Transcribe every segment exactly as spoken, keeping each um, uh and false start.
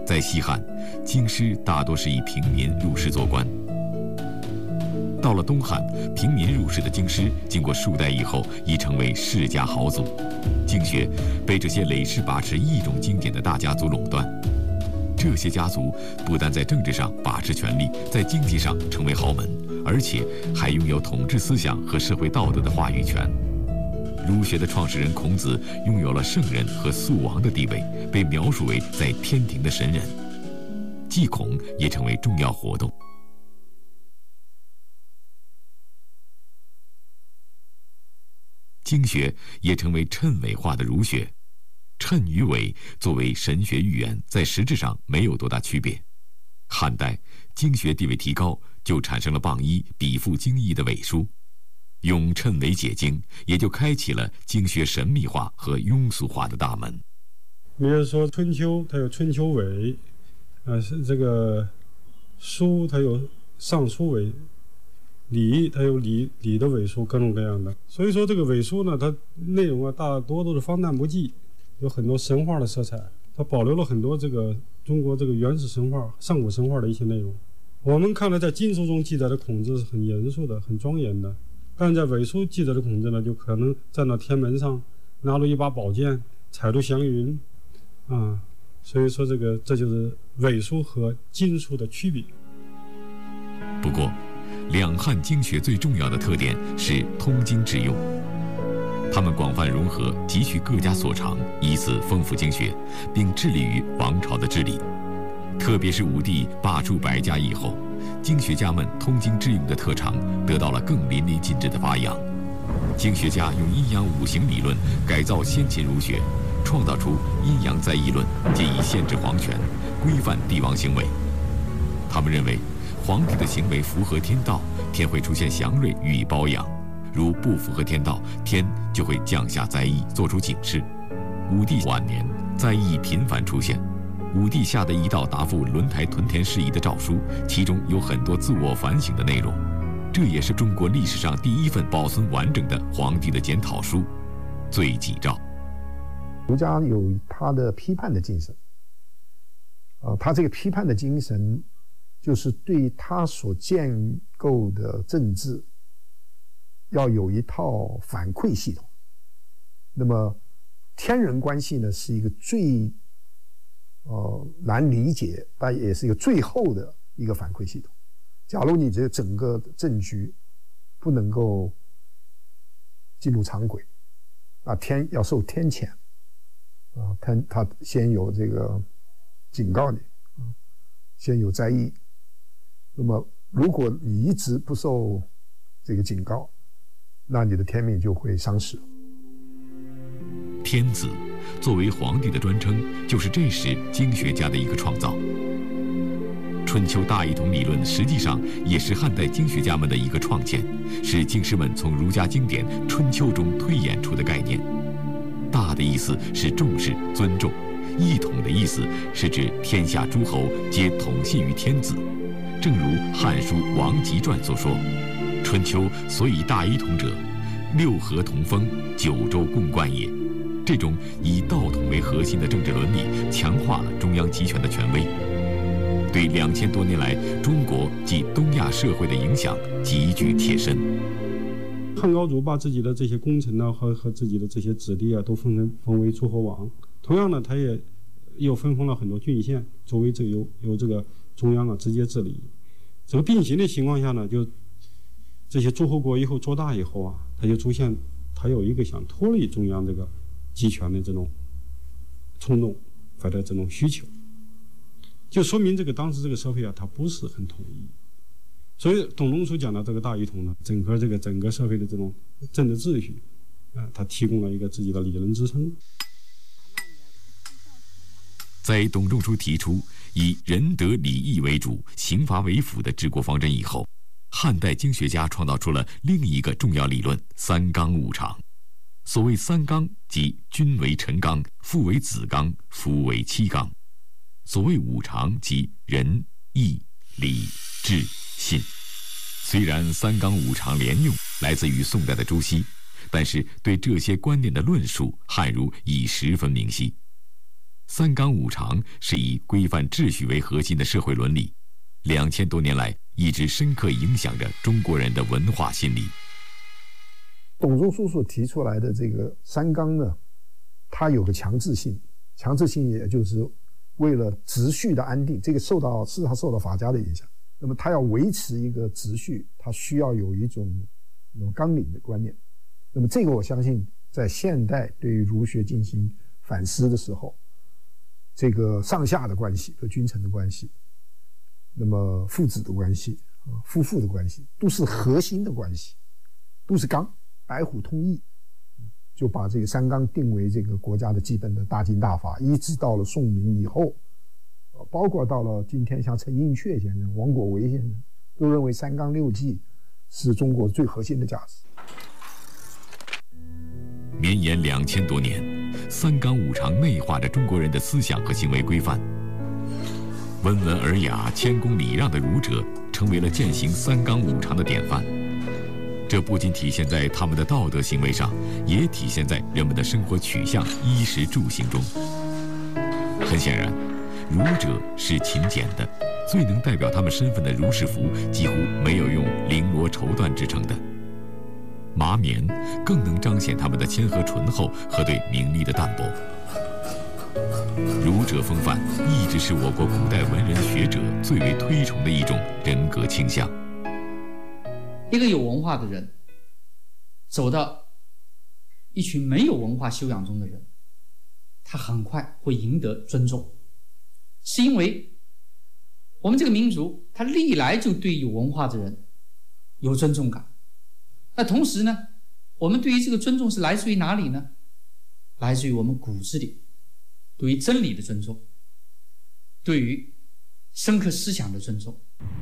在西汉，京师大多是以平民入仕做官。到了东汉，平民入仕的京师，经过数代以后，已成为世家豪族。经学被这些累世把持一种经典的大家族垄断。这些家族不但在政治上把持权力，在经济上成为豪门，而且还拥有统治思想和社会道德的话语权。儒学的创始人孔子拥有了圣人和素王的地位，被描述为在天庭的神人。祭孔也成为重要活动。经学也成为谶纬化的儒学，谶与纬作为神学寓言，在实质上没有多大区别。汉代经学地位提高，就产生了傍一笔赋经义的纬书，用谶纬解经，也就开启了经学神秘化和庸俗化的大门。 比如说春秋，它有春秋纬，呃，是这个书它有尚书纬。礼它有礼礼的纬书，各种各样的。所以说这个纬书呢，它内容啊大多都是荒诞不羁，有很多神话的色彩，它保留了很多这个中国这个原始神话、上古神话的一些内容。我们看来在经书中记载的孔子是很严肃的、很庄严的，但在纬书记载的孔子呢，就可能站到天门上，拿着一把宝剑，踩着祥云，啊，所以说这个这就是纬书和经书的区别。 不过，两汉经学最重要的特点是通经致用，他们广泛融合汲取各家所长，以此丰富经学，并致力于王朝的治理。特别是武帝罢黜百家以后，经学家们通经致用的特长得到了更淋漓尽致的发扬。经学家用阴阳五行理论改造先秦儒学，创造出阴阳在易论，借以限制皇权，规范帝王行为。他们认为，皇帝的行为符合天道，天会出现祥瑞予以褒扬；如不符合天道，天就会降下灾异，做出警示。武帝晚年，灾异频繁出现，武帝下的一道答复轮台屯田事宜的诏书，其中有很多自我反省的内容。这也是中国历史上第一份保存完整的皇帝的检讨书《罪己诏》。 儒家有他的批判的精神，呃，他这个批判的精神，就是对他所建构的政治要有一套反馈系统。那么天人关系呢，是一个最呃难理解，但也是一个最后的一个反馈系统。假如你这整个政局不能够进入常轨，啊，天要受天谴，啊，他他先有这个警告你，啊，先有灾异。那么，如果你一直不受这个警告，那你的天命就会丧失。 天子作为皇帝的专称，就是这时经学家的一个创造。春秋大一统理论实际上也是汉代经学家们的一个创建，是经师们从儒家经典《春秋》中推演出的概念。大的意思是重视、尊重；一统的意思是指天下诸侯皆统系于天子。正如《汉书·王吉传》所说：“春秋所以大一统者，六合同风，九州共贯也。”这种以道统为核心的政治伦理，强化了中央集权的权威，对两千多年来中国及东亚社会的影响极具贴身。 汉高祖把自己的这些功臣呢和和自己的这些子弟啊，都封成封为诸侯王。同样呢，他也又分封了很多郡县，作为这个由由这个中央啊直接治理。这个并行的情况下呢，就这些诸侯国以后做大以后啊，他就出现他有一个想脱离中央这个集权的这种冲动或者这种需求，就说明这个当时这个社会啊，它不是很统一。所以董仲舒讲的这个大一统呢，整个这个整个社会的这种政治秩序，啊、呃，他提供了一个自己的理论支撑。 在董仲舒提出以仁德礼义为主、刑罚为辅的治国方针以后，汉代经学家创造出了另一个重要理论——三纲五常。所谓三纲，即君为臣纲，父为子纲，夫为妻纲；所谓五常，即仁、义、礼、智、信。虽然三纲五常连用来自于宋代的朱熹，但是对这些观念的论述，汉儒已十分明晰。 三纲五常是以规范秩序为核心的社会伦理，两千多年来一直深刻影响着中国人的文化心理。 董仲舒所提出来的这个三纲呢，它有个强制性，强制性也就是为了秩序的安定，这个受到事实上受到法家的影响。那么它要维持一个秩序，它需要有一种那种纲领的观念。那么这个我相信，在现代对于儒学进行反思的时候，这个上下的关系和君臣的关系，那么父子的关系啊，夫妇的关系，都是核心的关系，都是纲，白虎通义，就把这个三纲定为这个国家的基本的大经大法，一直到了宋明以后，包括到了今天，像陈寅恪先生、王国维先生都认为三纲六纪是中国最核心的价值。 绵延两千多年，三纲五常内化着中国人的思想和行为规范。温文尔雅、谦恭礼让的儒者成为了践行三纲五常的典范。这不仅体现在他们的道德行为上，也体现在人们的生活取向、衣食住行中。很显然，儒者是勤俭的，最能代表他们身份的儒士服几乎没有用绫罗绸缎制成的。麻棉更能彰显他们的谦和醇厚和对名利的淡泊。儒者风范一直是我国古代文人学者最为推崇的一种人格倾向。 一个有文化的人走到一群没有文化修养中的人，他很快会赢得尊重，是因为我们这个民族他历来就对有文化的人有尊重感。那同时呢，我们对于这个尊重是来自于哪里呢？来自于我们骨子里对于真理的尊重，对于深刻思想的尊重。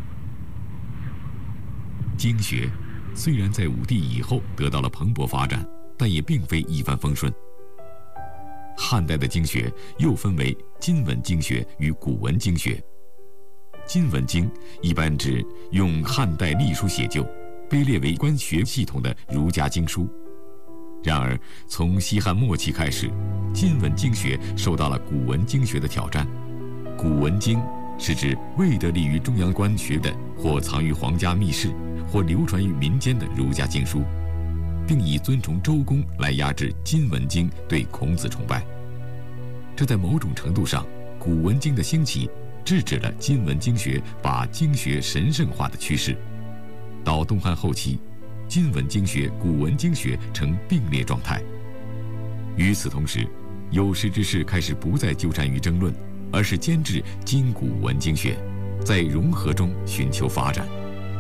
经学虽然在武帝以后得到了蓬勃发展，但也并非一帆风顺。汉代的经学又分为今文经学与古文经学。今文经一般指用汉代隶书写就，被列为官学系统的儒家经书。然而，从西汉末期开始，今文经学受到了古文经学的挑战。古文经是指未得力于中央官学的，或藏于皇家密室，或流传于民间的儒家经书，并以尊崇周公来压制今文经对孔子崇拜。这在某种程度上，古文经的兴起制止了今文经学把经学神圣化的趋势。到东汉后期，今文经学、古文经学呈并列状态。与此同时，有识之士开始不再纠缠于争论，而是兼治今古文经学，在融合中寻求发展。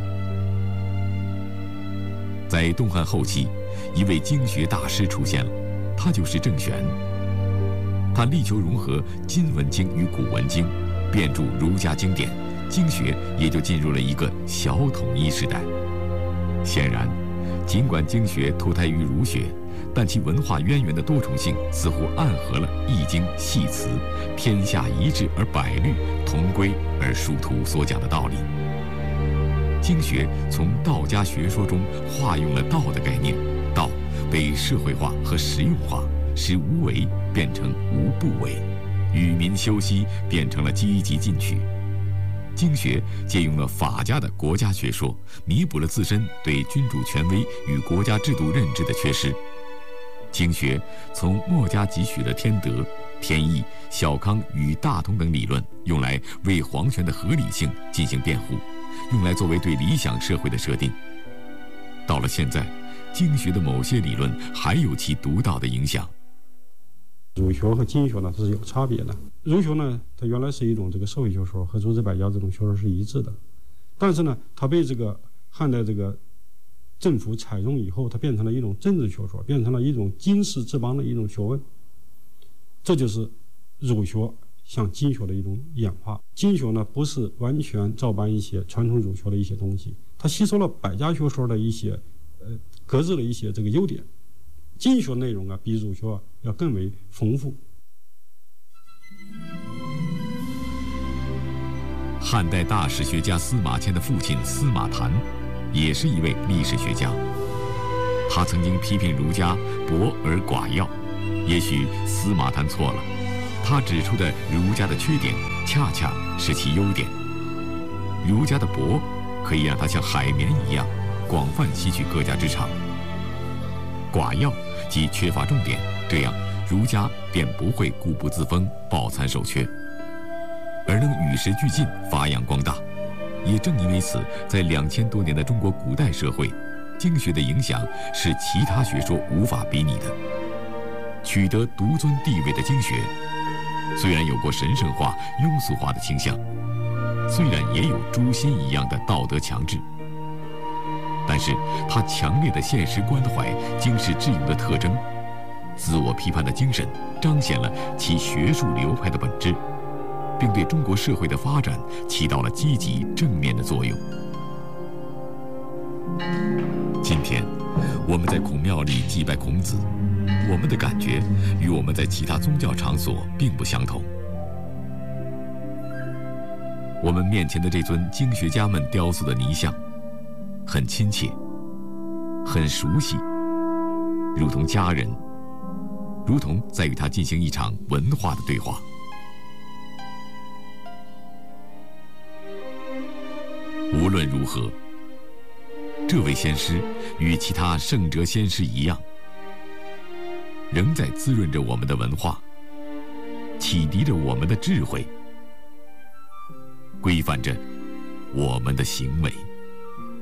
在东汉后期，一位经学大师出现了，他就是郑玄。他力求融合今文经与古文经，遍注儒家经典，经学也就进入了一个小统一时代。显然，尽管经学脱胎于儒学，但其文化渊源的多重性似乎暗合了《易经》系辞“天下一致而百虑，同归而殊途”所讲的道理。经学从道家学说中化用了道的概念，道被社会化和实用化，使无为变成无不为，与民休息变成了积极进取。经学借用了法家的国家学说，弥补了自身对君主权威与国家制度认知的缺失。经学从墨家汲取了天德、天意、小康与大同等理论，用来为皇权的合理性进行辩护，用来作为对理想社会的设定。到了现在，经学的某些理论还有其独到的影响。 儒学和经学呢，它是有差别的。儒学呢，它原来是一种这个社会学说，和诸子百家这种学说是一致的，但是呢，它被这个汉代这个政府采用以后，它变成了一种政治学说，变成了一种经世治邦的一种学问。这就是儒学向经学的一种演化。经学呢，不是完全照搬一些传统儒学的一些东西，它吸收了百家学说的一些呃各自的一些这个优点。经学内容啊，比儒学要更为丰富。 汉代大史学家司马迁的父亲司马谈，也是一位历史学家。他曾经批评儒家博而寡要，也许司马谈错了， 他指出的儒家的缺点，恰恰是其优点。儒家的博，可以让它像海绵一样广泛吸取各家之长；寡要即缺乏重点，这样儒家便不会固步自封、抱残守缺，而能与时俱进、发扬光大。也正因为此，在两千多年的中国古代社会，经学的影响是其他学说无法比拟的。取得独尊地位的经学，虽然有过神圣化、庸俗化的倾向，虽然也有诛心一样的道德强制，但是它强烈的现实关怀、经世致用的特征，自我批判的精神，彰显了其学术流派的本质，并对中国社会的发展起到了积极正面的作用。今天，我们在孔庙里祭拜孔子，我们的感觉与我们在其他宗教场所并不相同。我们面前的这尊经学家们雕塑的泥像，很亲切，很熟悉，如同家人，如同在与他进行一场文化的对话。无论如何，这位先师与其他圣哲先师一样，仍在滋润着我们的文化，启迪着我们的智慧，规范着我们的行为。